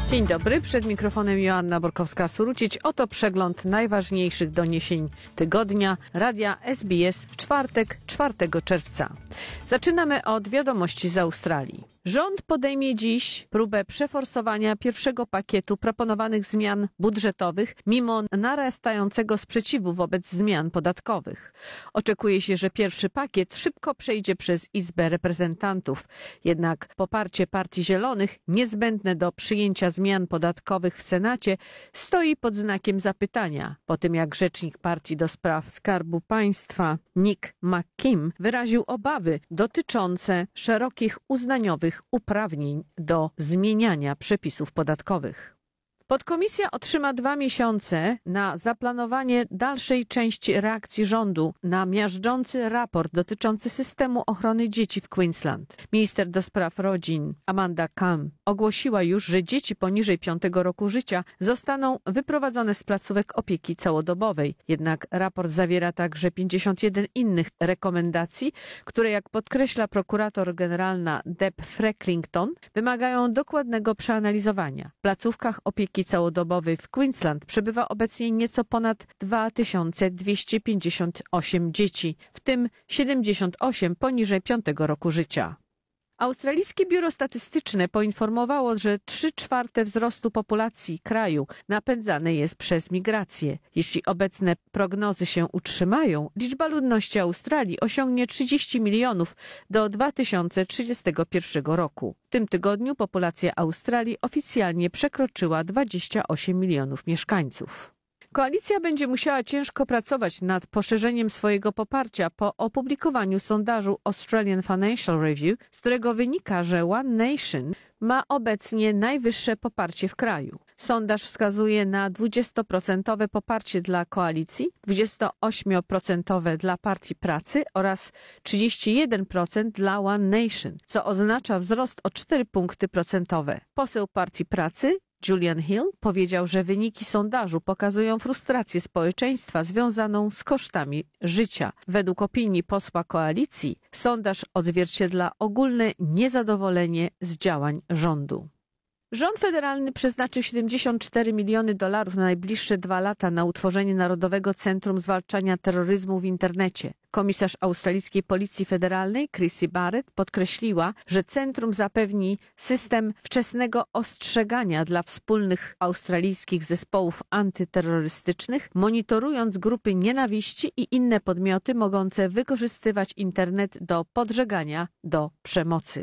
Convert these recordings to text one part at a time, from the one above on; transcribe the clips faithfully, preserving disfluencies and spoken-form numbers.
Dzień dobry, przed mikrofonem Joanna Borkowska-Surucieć. Oto przegląd najważniejszych doniesień tygodnia Radia S B S w czwartek, czwartego czerwca. Zaczynamy od wiadomości z Australii. Rząd podejmie dziś próbę przeforsowania pierwszego pakietu proponowanych zmian budżetowych mimo narastającego sprzeciwu wobec zmian podatkowych. Oczekuje się, że pierwszy pakiet szybko przejdzie przez Izbę Reprezentantów. Jednak poparcie Partii Zielonych, niezbędne do przyjęcia zmian podatkowych w Senacie, stoi pod znakiem zapytania po tym, jak rzecznik partii do spraw Skarbu Państwa Nick McKim wyraził obawy dotyczące szerokich uznaniowych uprawnień do zmieniania przepisów podatkowych. Podkomisja otrzyma dwa miesiące na zaplanowanie dalszej części reakcji rządu na miażdżący raport dotyczący systemu ochrony dzieci w Queensland. Minister do spraw rodzin Amanda Kam ogłosiła już, że dzieci poniżej piątego roku życia zostaną wyprowadzone z placówek opieki całodobowej. Jednak raport zawiera także pięćdziesiąt jeden innych rekomendacji, które, jak podkreśla prokurator generalna Deb Frecklington, wymagają dokładnego przeanalizowania. W placówkach opieki całodobowej w Queensland przebywa obecnie nieco ponad dwa tysiące dwieście pięćdziesiąt osiem dzieci, w tym siedemdziesiąt osiem poniżej piątego roku życia. Australijskie Biuro Statystyczne poinformowało, że trzy czwarte wzrostu populacji kraju napędzane jest przez migrację. Jeśli obecne prognozy się utrzymają, liczba ludności Australii osiągnie trzydzieści milionów do dwa tysiące trzydziestego pierwszego roku. W tym tygodniu populacja Australii oficjalnie przekroczyła dwadzieścia osiem milionów mieszkańców. Koalicja będzie musiała ciężko pracować nad poszerzeniem swojego poparcia po opublikowaniu sondażu Australian Financial Review, z którego wynika, że One Nation ma obecnie najwyższe poparcie w kraju. Sondaż wskazuje na dwudziestoprocentowe poparcie dla koalicji, dwudziestoośmioprocentowe dla Partii Pracy oraz trzydzieści jeden procent dla One Nation, co oznacza wzrost o cztery punkty procentowe. Poseł Partii Pracy Julian Hill powiedział, że wyniki sondażu pokazują frustrację społeczeństwa związaną z kosztami życia. Według opinii posła koalicji, sondaż odzwierciedla ogólne niezadowolenie z działań rządu. Rząd federalny przeznaczył siedemdziesiąt cztery miliony dolarów na najbliższe dwa lata na utworzenie Narodowego Centrum Zwalczania Terroryzmu w Internecie. Komisarz australijskiej Policji Federalnej Chrissy Barrett podkreśliła, że centrum zapewni system wczesnego ostrzegania dla wspólnych australijskich zespołów antyterrorystycznych, monitorując grupy nienawiści i inne podmioty mogące wykorzystywać internet do podżegania do przemocy.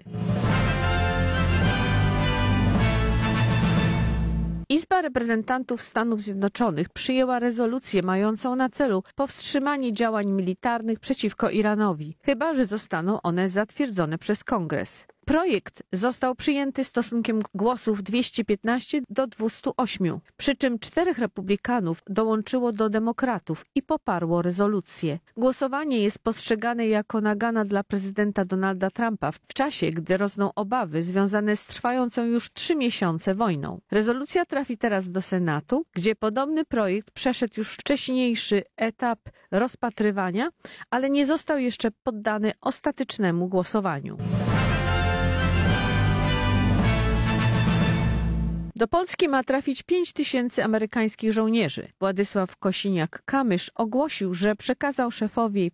Izba Reprezentantów Stanów Zjednoczonych przyjęła rezolucję mającą na celu powstrzymanie działań militarnych przeciwko Iranowi, chyba że zostaną one zatwierdzone przez Kongres. Projekt został przyjęty stosunkiem głosów dwieście piętnaście do dwustu ośmiu, przy czym czterech republikanów dołączyło do demokratów i poparło rezolucję. Głosowanie jest postrzegane jako nagana dla prezydenta Donalda Trumpa w czasie, gdy rosną obawy związane z trwającą już trzy miesiące wojną. Rezolucja trafi teraz do Senatu, gdzie podobny projekt przeszedł już wcześniejszy etap rozpatrywania, ale nie został jeszcze poddany ostatecznemu głosowaniu. Do Polski ma trafić pięć tysięcy amerykańskich żołnierzy. Władysław Kosiniak-Kamysz ogłosił, że przekazał szefowi